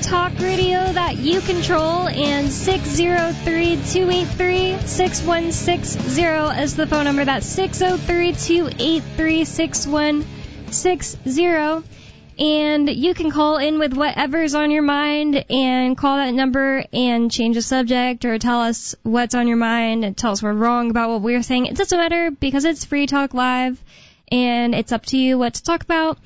talk radio that you control, and 603-283-6160 is the phone number. That's 603-283-6160. And you can call in with whatever's on your mind and call that number and change the subject or tell us what's on your mind and tell us we're wrong about what we're saying. It doesn't matter because it's Free Talk Live and it's up to you what to talk about.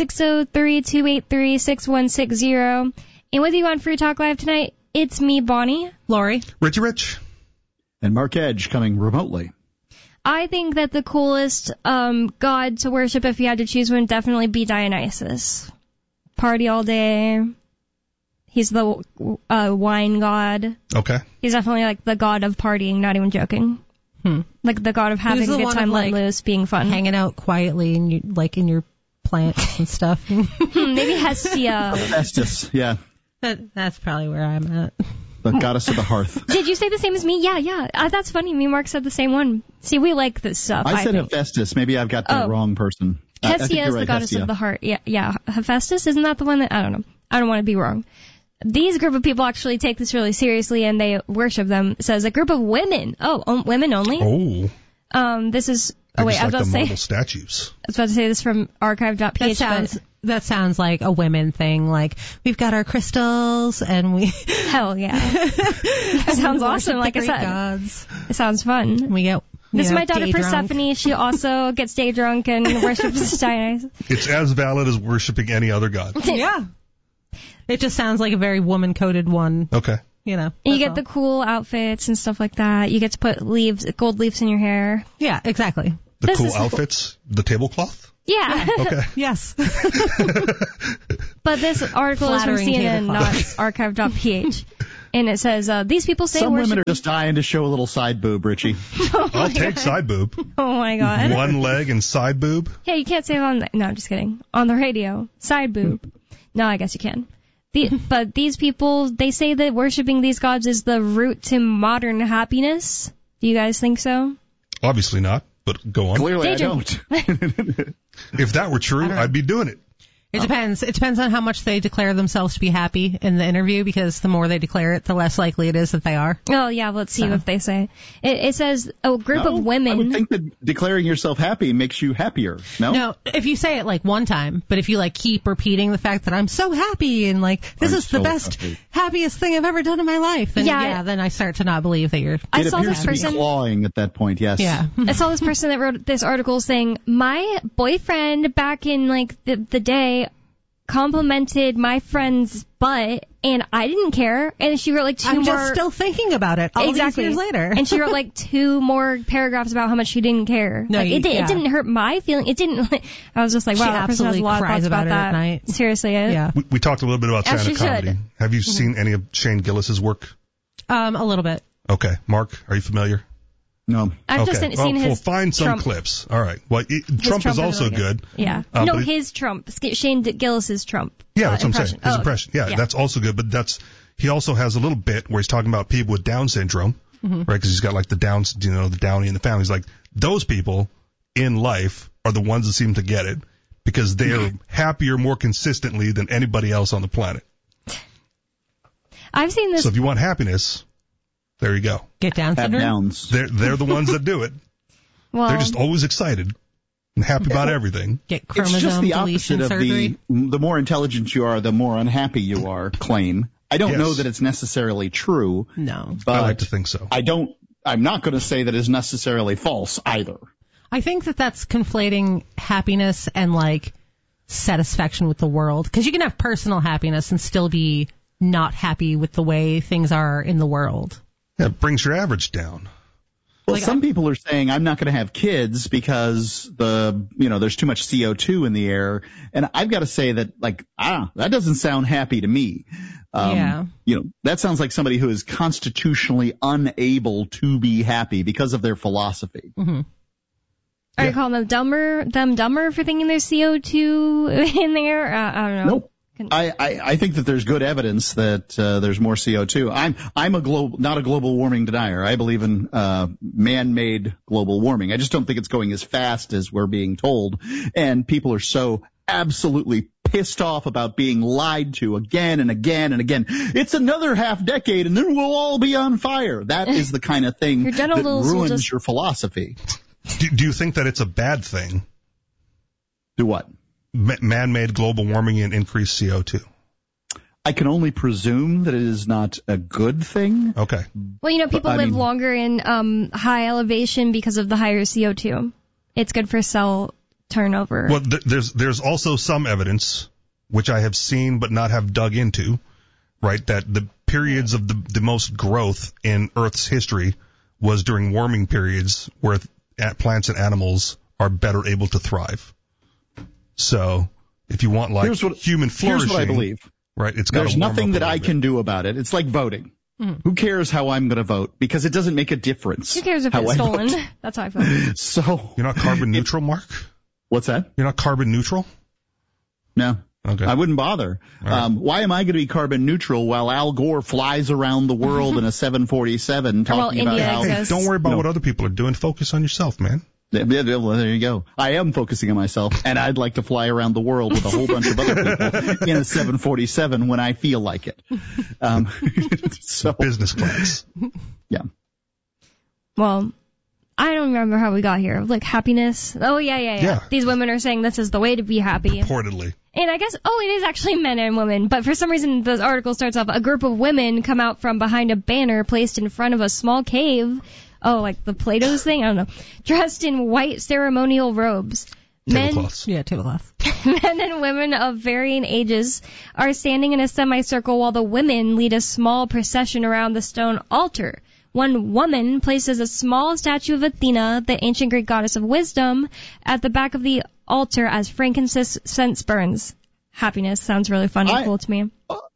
603-283-6160. And with you on Free Talk Live tonight, it's me, Bonnie. Lori. Richie Rich. And Mark Edge coming remotely. I think that the coolest god to worship, if you had to choose one, would definitely be Dionysus. Party all day. He's the wine god. Okay. He's definitely like the god of partying, not even joking. Like the god of having a good time, letting loose, being fun. Hanging out quietly in your plants and stuff. Maybe Hestia. Hephaestus, yeah. That's probably where I'm at. The goddess of the hearth. Did you say the same as me? Yeah. That's funny. Me and Mark said the same one. See, we like this stuff. I said Hephaestus. Maybe I've got the wrong person. Hestia is the goddess of the heart. Yeah. Hephaestus, isn't that the one that... I don't know. I don't want to be wrong. These group of people actually take this really seriously, and they worship them. It says a group of women. Oh, women only? Oh. This is... I Oh, wait, I was like about to say... marble statues. I was about to say this from archive.ph. That sounds like a women thing. Like, we've got our crystals, and we... Hell yeah. That sounds awesome, like I said. Gods. It sounds fun. We get... This is my daughter day Persephone. drunk. She also gets day drunk and worships Dionysus. It's as valid as worshiping any other god. Yeah. It just sounds like a very woman-coded one. Okay. You know. And you get the cool outfits and stuff like that. You get to put gold leaves in your hair. Yeah, exactly. The cool outfits? The tablecloth? Yeah. Okay. Yes. But this article is from Flattering CNN, not tablecloth. archive.ph. And it says, these people say Some worship... women are just dying to show a little side boob, Richie. I'll take side boob. Oh, my God. One leg and side boob? Yeah, you can't say it on the... No, I'm just kidding. On the radio. Side boob. No, I guess you can. But these people, they say that worshiping these gods is the root to modern happiness. Do you guys think so? Obviously not, but go on. Clearly I don't. If that were true, I'd be doing it. It depends. It depends on how much they declare themselves to be happy in the interview, because the more they declare it, the less likely it is that they are. Oh, yeah, let's see what they say. It says a group of women... I would think that declaring yourself happy makes you happier, no? No, if you say it like one time, but if you like keep repeating the fact that I'm so happy and like this is the best, happiest thing I've ever done in my life, then then I start to not believe that you're... I it saw appears this to person... be clawing at that point, yes. Yeah. I saw this person that wrote this article saying, my boyfriend back in like the day complimented my friend's butt, and I didn't care. And she wrote like two more... I'm just still thinking about it all these years later. And she wrote like two more paragraphs about how much she didn't care. No, like, it didn't hurt my feeling. It didn't... I was just like, wow, she that person has a lot of thoughts about it that. At night. Seriously. Yeah. We talked a little bit about stand-up comedy. Should. Have you seen any of Shane Gillis's work? A little bit. Okay. Mark, are you familiar? No. I've just seen his Well, find some Trump. clips. All right. Well, Trump is also really good. Yeah. No, his Trump. Shane Gillis's Trump. Yeah, that's what I'm saying. His impression. Yeah, yeah, that's also good. But he also has a little bit where he's talking about people with Down syndrome, right? Because he's got like the Downs, the Downy in the family. He's like, those people in life are the ones that seem to get it because they are happier more consistently than anybody else on the planet. I've seen this. So if you want happiness, there you go. Get Down syndrome. Downs. They're the ones that do it. Well, They're just always excited and happy about everything. Get It's chromosome just the deletion opposite of surgery. the more intelligent you are, the more unhappy you are claim. I don't know that it's necessarily true. No. But I like to think so. I'm not going to say that it's necessarily false either. I think that's conflating happiness and like satisfaction with the world. Because you can have personal happiness and still be not happy with the way things are in the world. Yeah, it brings your average down. Well, some people are saying I'm not going to have kids because there's too much CO2 in the air, and I've got to say that that doesn't sound happy to me. That sounds like somebody who is constitutionally unable to be happy because of their philosophy. Mm-hmm. Are you calling them dumber for thinking there's CO2 in there? I don't know. Nope. I think that there's good evidence that there's more CO2. I'm not a global warming denier. I believe in man-made global warming. I just don't think it's going as fast as we're being told. And people are so absolutely pissed off about being lied to again and again and again. It's another half decade and then we'll all be on fire. That is the kind of thing that ruins your philosophy. Do you think that it's a bad thing? Do what? Man-made global warming and increased CO2. I can only presume that it is not a good thing. Okay. Well, people live longer in high elevation because of the higher CO2. It's good for cell turnover. Well, there's also some evidence, which I have seen but not have dug into, right, that the periods of the most growth in Earth's history was during warming periods where plants and animals are better able to thrive. So if you want human flourishing, here's what I believe. Right, there's nothing that I can do about it. It's like voting. Who cares how I'm going to vote? Because it doesn't make a difference. Who cares if it's stolen? That's how I vote. So you're not carbon neutral, Mark? What's that? You're not carbon neutral? No. Okay. I wouldn't bother. Right. Why am I going to be carbon neutral while Al Gore flies around the world in a 747 talking about how... exists. Don't worry about what other people are doing. Focus on yourself, man. There you go. I am focusing on myself, and I'd like to fly around the world with a whole bunch of other people in a 747 when I feel like it. So business class. Yeah. Well, I don't remember how we got here. Like happiness. Oh, yeah. These women are saying this is the way to be happy. Purportedly. And I guess, it is actually men and women. But for some reason, the article starts off, a group of women come out from behind a banner placed in front of a small cave. Oh, like the Plato's thing? I don't know. Dressed in white ceremonial robes. Tablecloths. Yeah, tablecloths. Men and women of varying ages are standing in a semicircle while the women lead a small procession around the stone altar. One woman places a small statue of Athena, the ancient Greek goddess of wisdom, at the back of the altar as frankincense burns. Happiness sounds really fun and cool to me.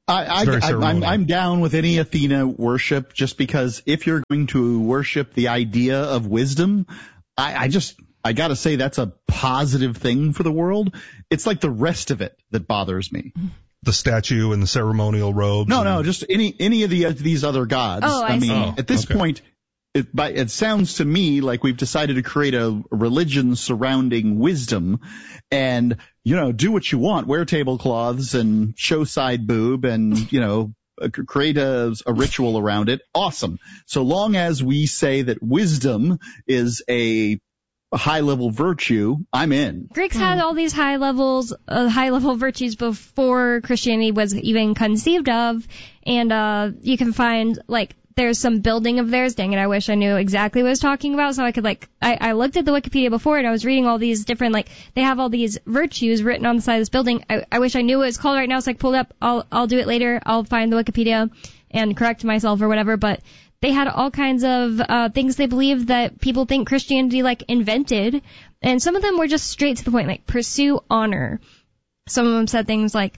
I'm down with any Athena worship just because if you're going to worship the idea of wisdom, I gotta say that's a positive thing for the world. It's like the rest of it that bothers me. The statue and the ceremonial robes? No, just any of these other gods. Oh, I see. At this point, it sounds to me like we've decided to create a religion surrounding wisdom and, do what you want, wear tablecloths and show side boob and, create a ritual around it. Awesome. So long as we say that wisdom is a high-level virtue, I'm in. Greeks had all these high-level virtues before Christianity was even conceived of, and you can find, there's some building of theirs. Dang it, I wish I knew exactly what I was talking about, so I could, I looked at the Wikipedia before, and I was reading all these different, they have all these virtues written on the side of this building. I wish I knew what it's called right now, so pulled up. I'll do it later. I'll find the Wikipedia and correct myself or whatever, but they had all kinds of things they believed that people think Christianity, invented, and some of them were just straight to the point, pursue honor. Some of them said things like,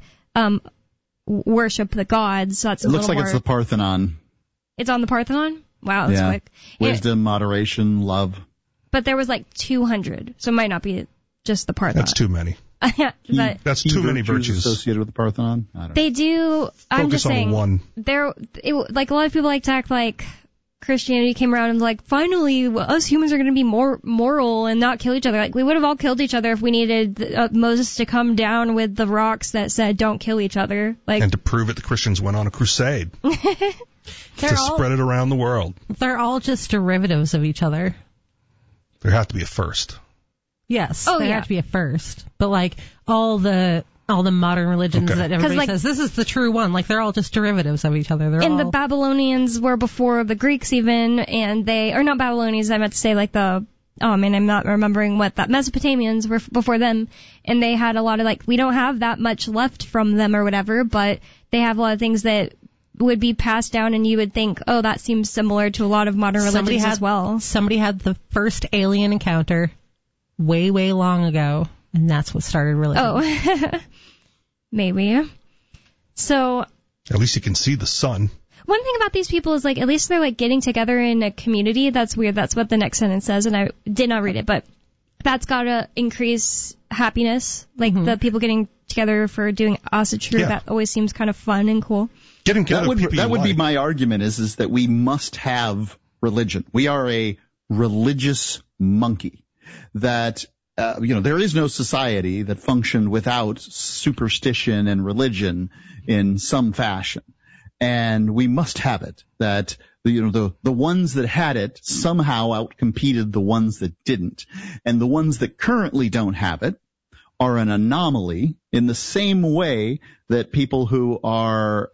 worship the gods, so that's it looks like it's the Parthenon. It's on the Parthenon? Wow, that's quick. Wisdom, moderation, love. But there was 200, so it might not be just the Parthenon. That's too many. But that's too many virtues associated with the Parthenon. I don't know. They do. I'm just saying. One. A lot of people like to act like Christianity came around and finally us humans are going to be more moral and not kill each other. We would have all killed each other if we needed Moses to come down with the rocks that said don't kill each other. And to prove it, the Christians went on a crusade. To spread it around the world. They're all just derivatives of each other. There have to be a first. Yes, there have to be a first. But all the modern religions that everybody says this is the true one, they're all just derivatives of each other. The Babylonians were before the Greeks even, and or not Babylonians, I meant to say I'm not remembering what that Mesopotamians were before them, and they had a lot of we don't have that much left from them or whatever, but they have a lot of things that would be passed down, and you would think, that seems similar to a lot of modern religions as well. Somebody had the first alien encounter way, way long ago, and that's what started religion. Oh, maybe. So at least you can see the sun. One thing about these people is at least they're getting together in a community. That's weird. That's what the next sentence says, and I did not read it, but that's gotta increase happiness. The people getting together for doing asatru, that always seems kind of fun and cool. That would be my argument is that we must have religion. We are a religious monkey that there is no society that functioned without superstition and religion in some fashion. And we must have it that, the ones that had it somehow outcompeted the ones that didn't. And the ones that currently don't have it are an anomaly in the same way that people who are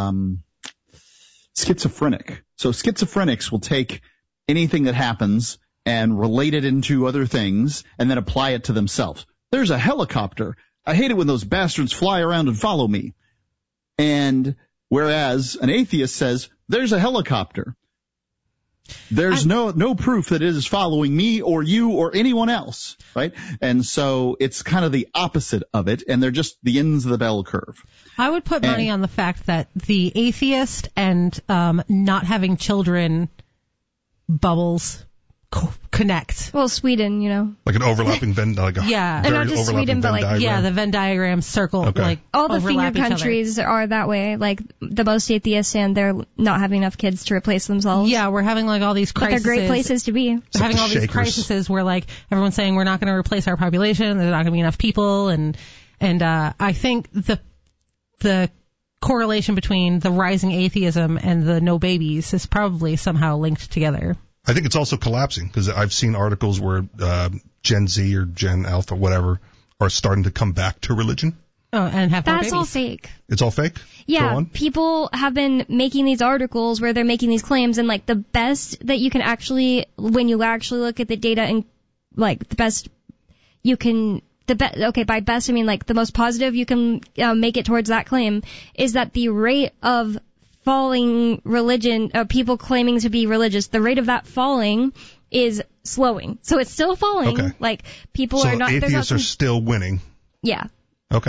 schizophrenic. So schizophrenics will take anything that happens and relate it into other things and then apply it to themselves. There's a helicopter. I hate it when those bastards fly around and follow me. And whereas an atheist says, there's a helicopter. There's no proof that it is following me or you or anyone else, right? And so it's kind of the opposite of it, and they're just the ends of the bell curve. I would put money on the fact that the atheist and not having children bubbles connect. Well, Sweden, like an overlapping Venn, like a yeah, very and not just Sweden, but diagram. the Venn diagram circle, Okay. all the overlap finger each countries are that way. Like the most atheists, and they're not having enough kids to replace themselves. Yeah, we're having like all these crises. But they're great places to be. We're having all these crises where like everyone's saying we're not going to replace our population. There's not going to be enough people, and I think the correlation between the rising atheism and the no babies is probably somehow linked together. I think it's also collapsing because I've seen articles where Gen Z or Gen Alpha, whatever, are starting to come back to religion. Oh, and have more babies. That's all fake. It's all fake? Yeah, people have been making these articles where they're making these claims, and like the best that you can actually, when you actually look at the data, and like the best you can, by best I mean like the most positive you can make it towards that claim is that the rate of falling religion, people claiming to be religious, the rate of that falling is slowing. So it's still falling. Okay. Like people are not. Atheists are still winning. Yeah. Okay.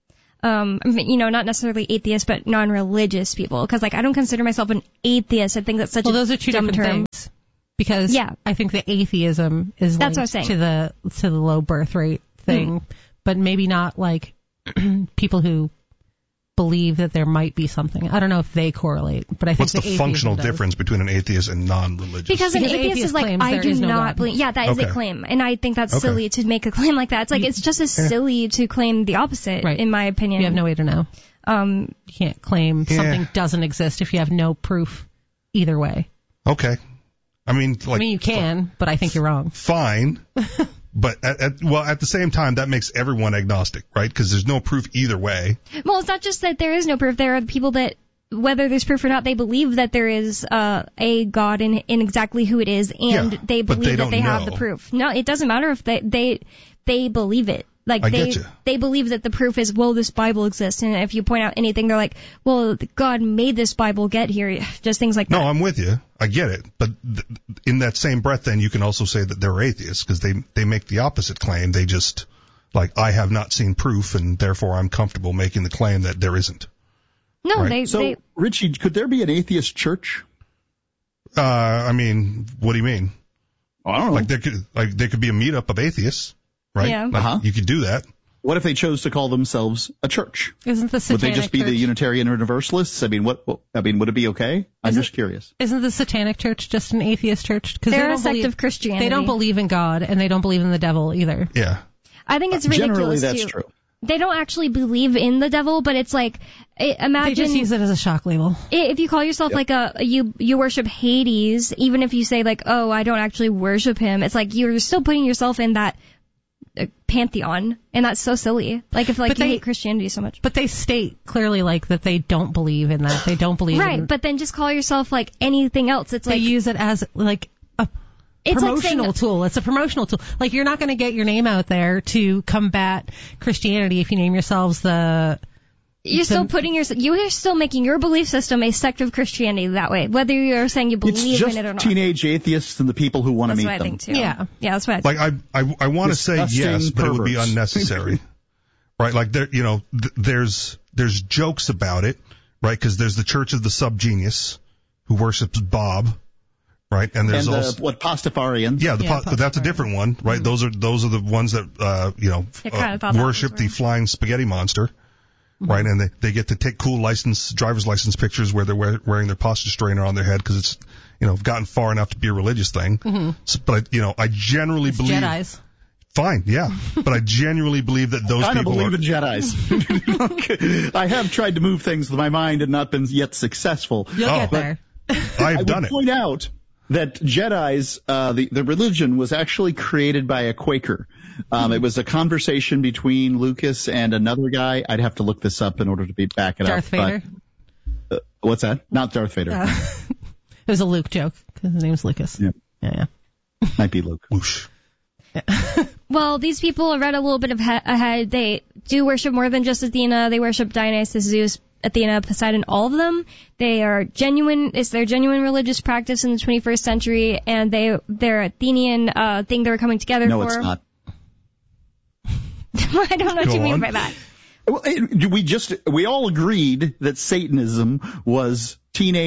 Not necessarily atheists, but non-religious people. Because like I don't consider myself an atheist. I think that's such a those are two dumb different term. things. Because I think the atheism is linked to the low birth rate thing, but maybe not like people who believe that there might be something. I don't know if they correlate, but I think what's the functional difference between an atheist and non-religious? Because an atheist is like, I do not believe. Yeah, that is a claim, and I think that's silly to make a claim like that. It's like it's just as silly to claim the opposite, in my opinion. You have no way to know. You can't claim something doesn't exist if you have no proof either way. Okay. I mean, you can, but I think you're wrong. Fine. But at the same time, that makes everyone agnostic, right? Because there's no proof either way. Well, it's not just that there is no proof. There are people that, whether there's proof or not, they believe that there is a God in exactly who it is, and they believe that they have the proof. No, it doesn't matter if they believe it. Like they believe that the proof is, well, this Bible exists, and if you point out anything, they're like, well, God made this Bible get here. Just things like that. No, I'm with you. I get it. But in that same breath, then you can also say that they're atheists because they make the opposite claim. They just I have not seen proof, and therefore I'm comfortable making the claim that there isn't. No, right? Richie, could there be an atheist church? I mean, what do you mean? I don't know. There could be a meetup of atheists. Right? Yeah. You could do that. What if they chose to call themselves a church? Isn't the Satanic Would they just be Church? The Unitarian Universalists? I mean, would it be okay? I'm just curious. Isn't the Satanic Church just an atheist church? Because they're a sect of Christianity. They don't believe in God, and they don't believe in the devil either. Yeah. I think it's ridiculous. Generally, that's true. They don't actually believe in the devil, but it's like, imagine. They just use it as a shock label. If you call yourself you worship Hades, even if you say like, oh, I don't actually worship him, it's like you're still putting yourself in that pantheon, and that's so silly. Like if you hate Christianity so much. But they state clearly that they don't believe in that. They don't believe in but then just call yourself like anything else. It's they use it as a promotional tool. It's a promotional tool. Like you're not going to get your name out there to combat Christianity if you name yourselves You're still making your belief system a sect of Christianity that way, whether you're saying you believe in it or not. It's just teenage atheists and the people who want to meet them. That's what I think too. Yeah, that's what I think. I want to say yes, but it would be unnecessary. Right? Like there's jokes about it, right? Because there's the Church of the Subgenius who worships Bob, right? And there's also Pastafarians. Yeah, that's a different one, right? Mm-hmm. Those are the ones that worship the flying spaghetti monster. Right, and they get to take cool driver's license pictures where they're wearing their posture strainer on their head because it's gotten far enough to be a religious thing. Mm-hmm. So, but I generally believe Jedis. Fine, yeah. But I genuinely believe that those people believe in Jedis. I have tried to move things with my mind and not been yet successful. You'll get there. I've done it. I would point out that Jedis, the religion was actually created by a Quaker. It was a conversation between Lucas and another guy. I'd have to look this up in order to back it Darth up. Vader? But, what's that? Not Darth Vader. It was a Luke joke because his name's Lucas. Yeah. Might be Luke. Whoosh. Well, these people read a little bit ahead. They do worship more than just Athena. They worship Dionysus, Zeus, Athena, Poseidon, all of them. They are genuine. It's their genuine religious practice in the 21st century, and their Athenian thing they were coming together for. No, it's not. I don't know what you mean by that. Well, we all agreed that Satanism was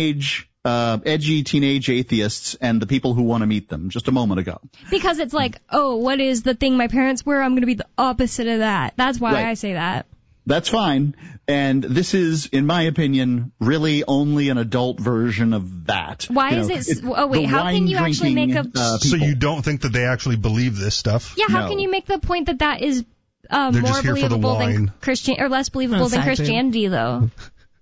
edgy teenage atheists and the people who want to meet them just a moment ago. Because it's like, oh, what is the thing my parents were? I'm going to be the opposite of that. That's why I say that. That's fine. And this is, in my opinion, really only an adult version of that. Why is it? Oh, wait, how can you actually make a... So you don't think that they actually believe this stuff? Yeah, how can you make the point that is more believable than Christian, or less believable than Christianity, though?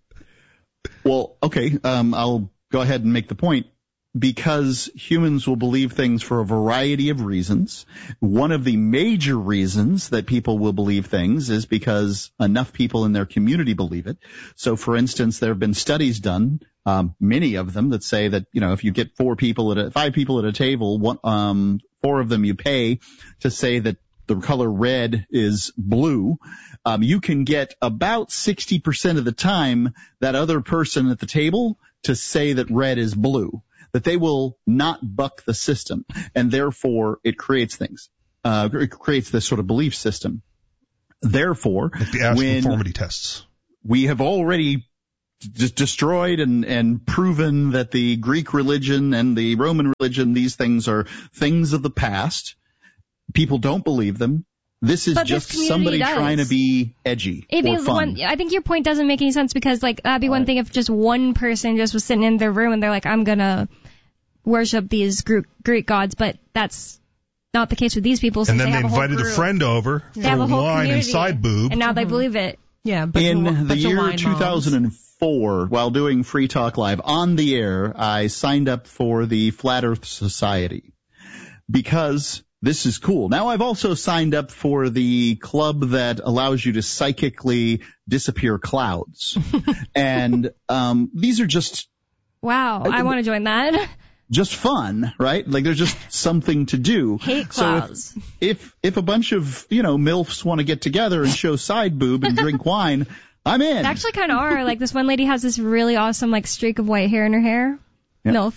Well, okay, I'll go ahead and make the point. Because humans will believe things for a variety of reasons. One of the major reasons that people will believe things is because enough people in their community believe it. So, for instance, there have been studies done, many of them, that say that, if you get 5 people at a table, 4 of them you pay to say that the color red is blue, you can get about 60% of the time that other person at the table to say that red is blue. That they will not buck the system, and therefore it creates things. It creates this sort of belief system. Therefore, like the Asch conformity tests. We have already destroyed and proven that the Greek religion and the Roman religion, these things are things of the past. People don't believe them. This is just somebody trying to be edgy or fun. I think your point doesn't make any sense because, that'd be one thing if just one person just was sitting in their room and they're like, I'm gonna worship these Greek gods, but that's not the case with these people. And then they invited a friend over for wine and side boob. And now they believe it. Yeah, but in the year 2004, while doing Free Talk Live on the air, I signed up for the Flat Earth Society because this is cool. Now I've also signed up for the club that allows you to psychically disappear clouds. And these are just... Wow, I want to join that. Just fun, right? Like there's just something to do. Hate clouds. So if a bunch of, MILFs want to get together and show side boob and drink wine, I'm in. They actually kind of are. Like this one lady has this really awesome streak of white hair in her hair. Yep. MILF.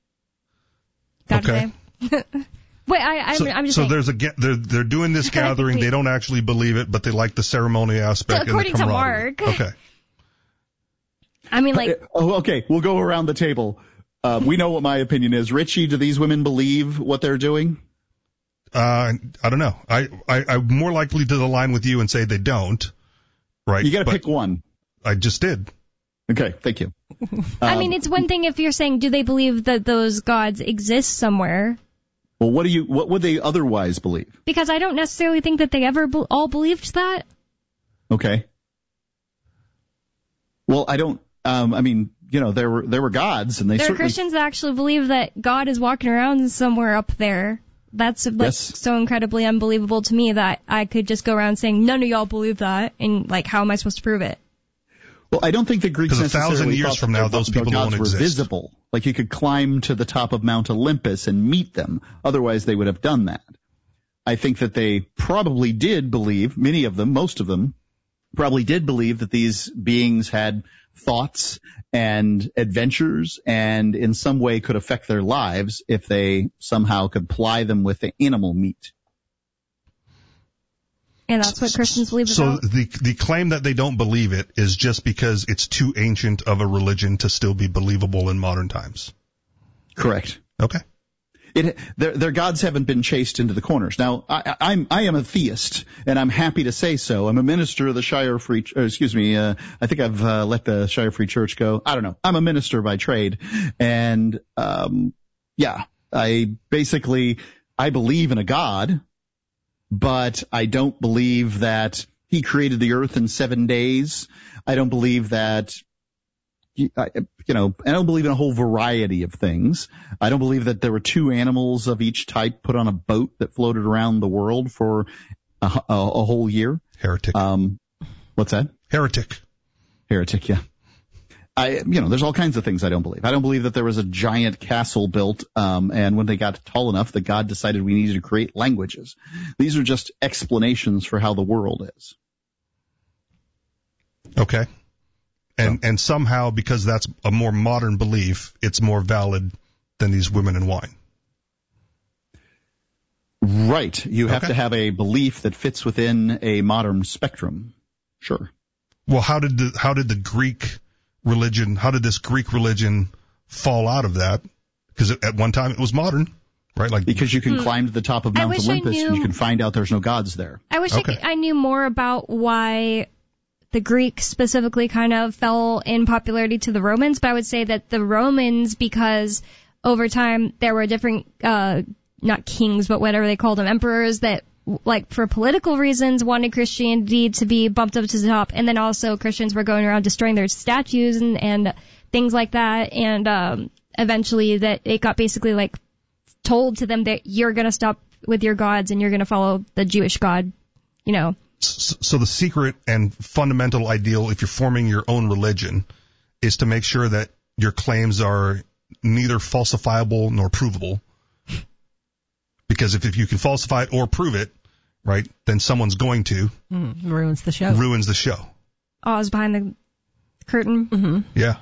Okay. Wait, I'm just saying. They're doing this gathering. They don't actually believe it, but they like the ceremony aspect and the camaraderie. According to Mark. Okay. I mean, okay, we'll go around the table. We know what my opinion is. Richie, do these women believe what they're doing? I don't know. I'm more likely to align with you and say they don't. Right. You got to pick one. I just did. Okay, thank you. I mean, it's one thing if you're saying, do they believe that those gods exist somewhere? Well, what would they otherwise believe? Because I don't necessarily think that they ever all believed that. Okay. Well, I don't. I mean, there were gods, and there are Christians that actually believe that God is walking around somewhere up there. That's so incredibly unbelievable to me that I could just go around saying none of y'all believe that, and how am I supposed to prove it? Well, I don't think the Greeks necessarily 1,000 years from now, those people won't exist. Visible. Like you could climb to the top of Mount Olympus and meet them. Otherwise, they would have done that. I think that they probably did believe, many of them, most of them, probably did believe that these beings had thoughts and adventures and in some way could affect their lives if they somehow could ply them with the animal meat. And that's what Christians believe about. So the claim that they don't believe it is just because it's too ancient of a religion to still be believable in modern times. Correct. Okay. Their gods haven't been chased into the corners. Now, I am a theist, and I'm happy to say so. I'm a minister of the Shire Free. I think I've let the Shire Free Church go. I don't know. I'm a minister by trade, and I believe in a God. but I don't believe that he created the earth in 7 days. I don't believe that, I don't believe in a whole variety of things. I don't believe that there were two animals of each type put on a boat that floated around the world for a whole year. Heretic. What's that? Heretic, yeah. There's all kinds of things I don't believe. I don't believe that there was a giant castle built, and when they got tall enough, that God decided we needed to create languages. These are just explanations for how the world is. Okay. And somehow, because that's a more modern belief, it's more valid than these women and wine. Right. You have to have a belief that fits within a modern spectrum. Sure. Well, how did the Greek religion, how did this Greek religion fall out of that? Because at one time it was modern, right? Like, because you can climb to the top of Mount Olympus and you can find out there's no gods there. I wish I knew more about why the Greeks specifically kind of fell in popularity to the Romans, but I would say that the Romans, because over time there were different, not kings, but whatever they called them, emperors that, like, for political reasons, wanted Christianity to be bumped up to the top, and then also Christians were going around destroying their statues and things like that, and eventually that it got basically, like, told to them that you're going to stop with your gods and you're going to follow the Jewish God, So the secret and fundamental ideal, if you're forming your own religion, is to make sure that your claims are neither falsifiable nor provable. Because if you can falsify it or prove it, right, then someone's going to. Ruins the show. Oz behind the curtain. Mm-hmm. Yeah.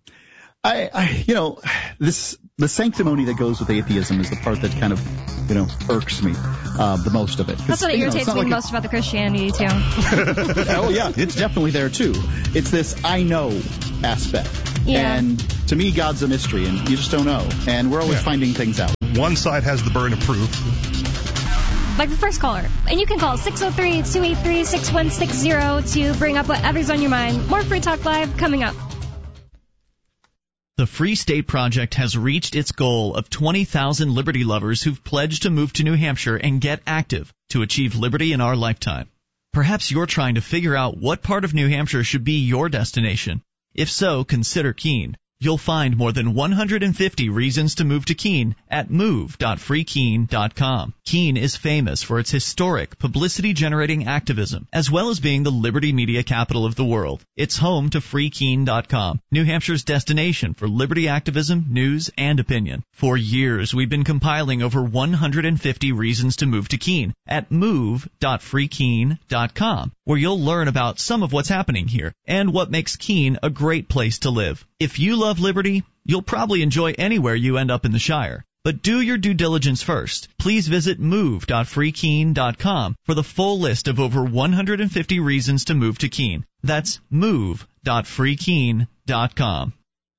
The sanctimony that goes with atheism is the part that kind of, irks me, the most of it. That's what irritates me most about the Christianity, too. Oh, yeah, it's definitely there, too. It's this I know aspect. Yeah. And to me, God's a mystery, and you just don't know. And we're always finding things out. One side has the burden of proof. Like the first caller. And you can call 603-283-6160 to bring up whatever's on your mind. More Free Talk Live coming up. The Free State Project has reached its goal of 20,000 liberty lovers who've pledged to move to New Hampshire and get active to achieve liberty in our lifetime. Perhaps you're trying to figure out what part of New Hampshire should be your destination. If so, consider Keene. You'll find more than 150 reasons to move to Keene at move.freekeene.com. Keene is famous for its historic, publicity-generating activism, as well as being the liberty media capital of the world. It's home to freekeene.com, New Hampshire's destination for liberty activism, news, and opinion. For years, we've been compiling over 150 reasons to move to Keene at move.freekeene.com, where you'll learn about some of what's happening here and what makes Keene a great place to live. If you love liberty, you'll probably enjoy anywhere you end up in the Shire. But do your due diligence first. Please visit move.freekeene.com for the full list of over 150 reasons to move to Keene. That's move.freekeene.com.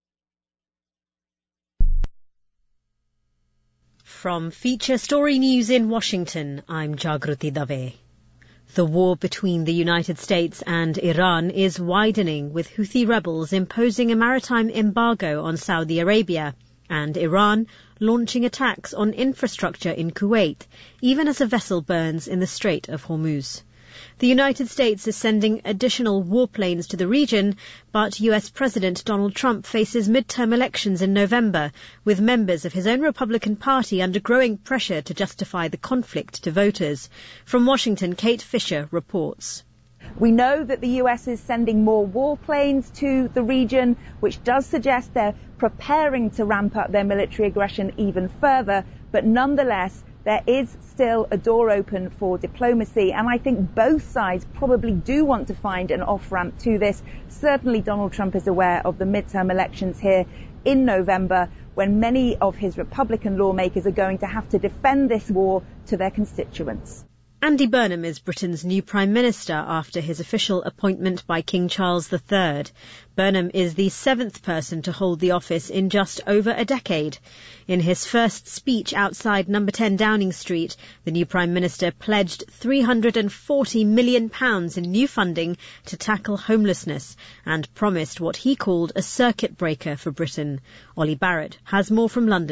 From Feature Story News in Washington, I'm Jagruti Dave. The war between the United States and Iran is widening, with Houthi rebels imposing a maritime embargo on Saudi Arabia and Iran launching attacks on infrastructure in Kuwait, even as a vessel burns in the Strait of Hormuz. The United States is sending additional warplanes to the region, but U.S. President Donald Trump faces midterm elections in November, with members of his own Republican Party under growing pressure to justify the conflict to voters. From Washington, Kate Fisher reports. We know that the U.S. is sending more warplanes to the region, which does suggest they're preparing to ramp up their military aggression even further, but nonetheless, there is still a door open for diplomacy, and I think both sides probably do want to find an off-ramp to this. Certainly Donald Trump is aware of the midterm elections here in November, when many of his Republican lawmakers are going to have to defend this war to their constituents. Andy Burnham is Britain's new Prime Minister after his official appointment by King Charles III. Burnham is the seventh person to hold the office in just over a decade. In his first speech outside No. 10 Downing Street, the new Prime Minister pledged £340 million in new funding to tackle homelessness and promised what he called a circuit breaker for Britain. Ollie Barrett has more from London.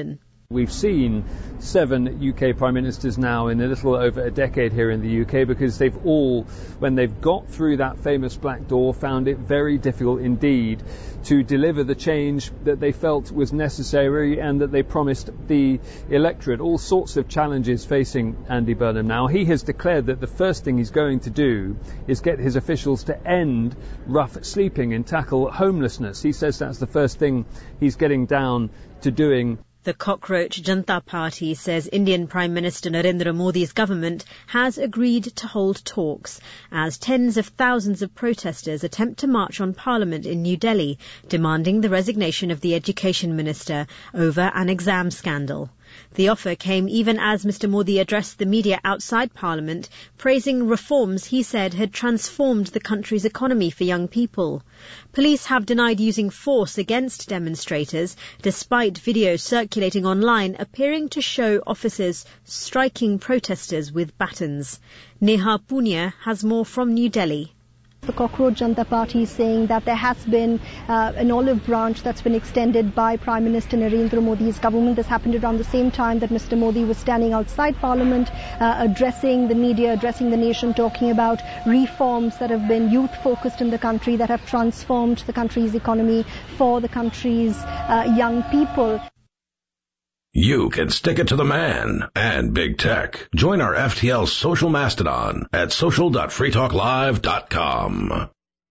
We've seen 7 UK Prime Ministers now in a little over a decade here in the UK, because they've all, when they've got through that famous black door, found it very difficult indeed to deliver the change that they felt was necessary and that they promised the electorate. All sorts of challenges facing Andy Burnham now. He has declared that the first thing he's going to do is get his officials to end rough sleeping and tackle homelessness. He says that's the first thing he's getting down to doing. The Cockroach Janata Party says Indian Prime Minister Narendra Modi's government has agreed to hold talks as tens of thousands of protesters attempt to march on Parliament in New Delhi, demanding the resignation of the Education Minister over an exam scandal. The offer came even as Mr. Modi addressed the media outside Parliament, praising reforms he said had transformed the country's economy for young people. Police have denied using force against demonstrators, despite videos circulating online appearing to show officers striking protesters with batons. Neha Punia has more from New Delhi. The Cockroach Janata Party is saying that there has been an olive branch that's been extended by Prime Minister Narendra Modi's government. This happened around the same time that Mr. Modi was standing outside Parliament, addressing the media, addressing the nation, talking about reforms that have been youth-focused in the country, that have transformed the country's economy for the country's young people. You can stick it to the man and big tech. Join our FTL social mastodon at social.freetalklive.com.